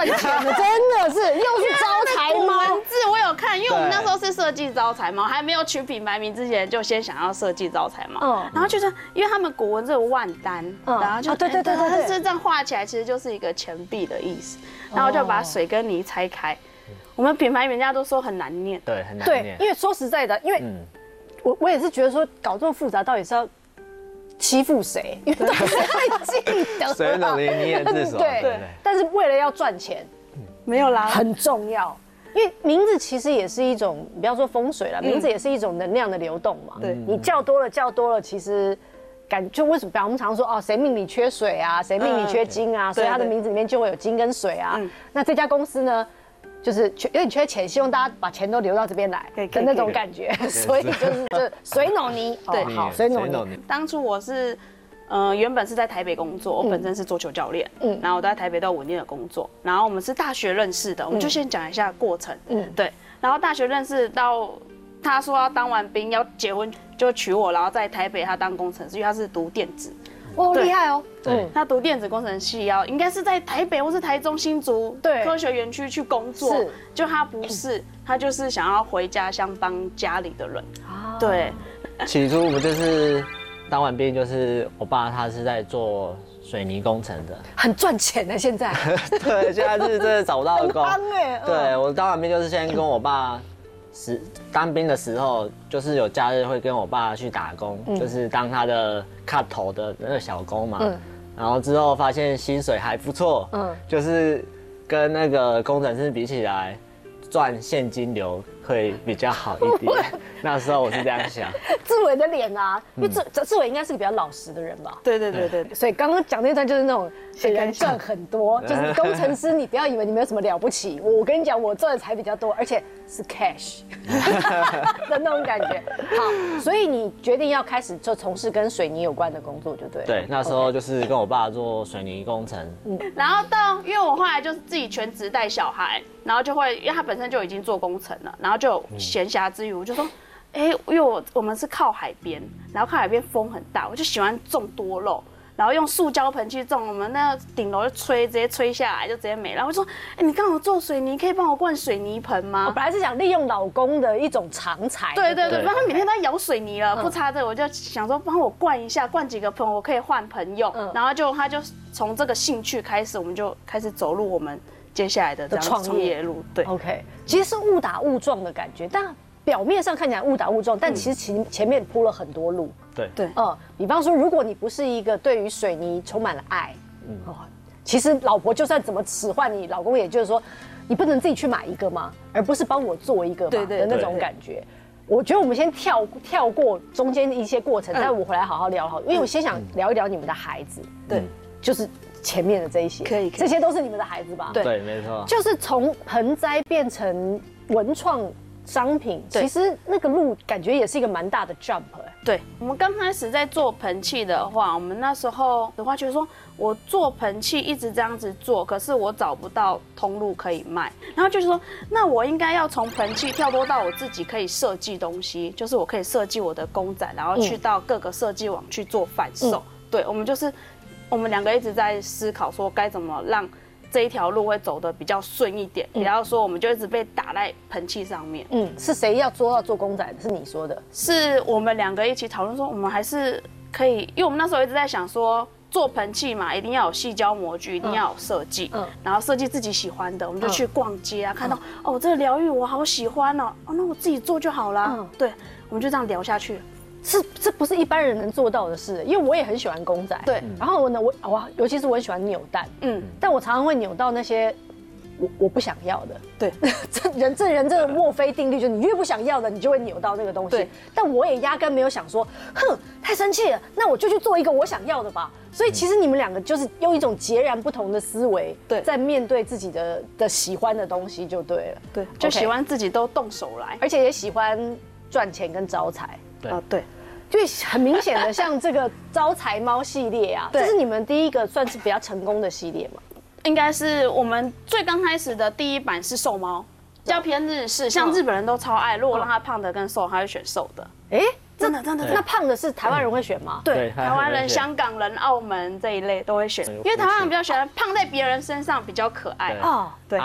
赚钱的，真的是又是招财猫。 文字我有看，因为我们那时候是设计招财猫，还没有取品牌名之前，就先想要设计招财猫。然后就是因为他们古文字有万单，然后就对， 它是这样画起来，其实就是一个钱币的意思。然后就把水跟泥拆开。我们品牌人家都说很难念， 对，很难念。 因为说实在的，因为我也是觉得说搞这么复杂，到底是要欺负谁？因为都是会记得， 水冷凝你也自爽。 对，但是为了要赚钱， 没有啦， 很重要。因为名字其实也是一种，不要说风水了，名字也是一种能量的流动嘛。 对， 你叫多了，其实就为什么？我们常说哦，谁命里缺水啊，谁命里缺金啊，所以他的名字里面就会有金跟水啊。那这家公司呢？就是有点缺钱，希望大家把钱都流到这边来的那种感觉，所以就是水脑泥，对，好，水脑泥。 当初我是，原本是在台北工作，我本身是桌球教练，然后我在台北都有稳定的工作，然后我们是大学认识的，我们就先讲一下过程，对，然后大学认识到他说要当完兵要结婚就娶我，然后在台北他当工程师，因为他是读电子。 哦，厉害哦！ 他读电子工程系应该是在台北或是台中新竹科学园区去工作，就他不是，他就是想要回家乡帮家里的人。对， 起初我就是当完兵，就是我爸他是在做水泥工程的， 很赚钱的现在。 对，现在是真的找不到的工。 对， 我当完兵就是先跟我爸。当兵的时候，就是有假日会跟我爸去打工，就是当他的卡头的那个小工嘛。然后之后发现薪水还不错，就是跟那个工程师比起来，赚现金流会比较好一点。那时候我是这样想。 志伟的脸啊，因为志伟应该是个比较老实的人吧？ 对。 所以刚刚讲那段就是那种人赚很多，就是工程师，你不要以为你没有什么了不起。我跟你讲，我赚的才比较多，而且是 cash 的那种感觉。好，所以你决定要开始就从事跟水泥有关的工作，就对。 对，那时候就是跟我爸做水泥工程。 然后因为我后来就是自己全职带小孩，然后就会，因为他本身就已经做工程了，然后就闲暇之余，我就说，因为我们是靠海边，然后靠海边风很大，我就喜欢种多肉，然后用塑胶盆去种，我们那顶楼就直接吹下来就直接没了。我就说，你刚好做水泥，可以帮我灌水泥盆吗？ 我本来是想利用老公的一种长才。 对，不然他每天都在舀水泥了，不插这个，我就想说帮我灌一下，灌几个盆，我可以换盆用。然后他就从这个兴趣开始，我们就开始走入我们接下来的这样创业路。对 ，OK， 其实是误打误撞的感觉，但表面上看起来误打误撞，但其实前面铺了很多路。 对， 比方说，如果你不是一个对于水泥充满了爱，其实老婆就算怎么使唤你，老公也就是说，你不能自己去买一个吗？而不是帮我做一个嘛的那种感觉。我觉得我们先跳过中间的一些过程，但我回来好好聊好，因为我先想聊一聊你们的孩子。对，就是前面的这一些， 可以， 这些都是你们的孩子吧？ 对，没错。 就是从盆栽变成文创商品，其实那个路感觉也是一个蛮大的 jump。 对，我们刚开始在做盆器的话，我们那时候的话就是说，我做盆器一直这样子做，可是我找不到通路可以卖，然后就是说，那我应该要从盆器跳脱到我自己可以设计东西，就是我可以设计我的公仔，然后去到各个设计网去做贩售。对，我们两个一直在思考说该怎么让这一条路会走得比较顺一点，不要说我们就一直被打在盆器上面。 是谁要做公仔的？是你说的？ 是我们两个一起讨论说，我们还是可以，因为我们那时候一直在想说，做盆器嘛，一定要有矽胶模具，一定要有设计，然后设计自己喜欢的，我们就去逛街啊，看到这个疗愈我好喜欢哦，那我自己做就好啦。对，我们就这样聊下去。 这不是一般人能做到的事，因为我也很喜欢公仔。对，然后呢，我尤其是我很喜欢扭蛋，但我常常会扭到那些我不想要的。对，这人这个墨菲定律，就是你越不想要的，你就会扭到那个东西。但我也压根没有想说，太生气了，那我就去做一个我想要的吧。所以其实你们两个就是用一种截然不同的思维，在面对自己的喜欢的东西就对了。 对，就喜欢自己都动手来， 而且也喜欢赚钱跟招财。 对。 就很明显的，像这个招财猫系列啊，这是你们第一个算是比较成功的系列吗？ 应该是我们最刚开始的第一版是瘦猫，比较偏日式，像日本人都超爱。如果让它胖的跟瘦，他会选瘦的。 真的。 那胖的是台湾人会选吗？ 对，台湾人、香港人、澳门这一类都会选，因为台湾人比较喜欢胖在别人身上比较可爱。哦，对。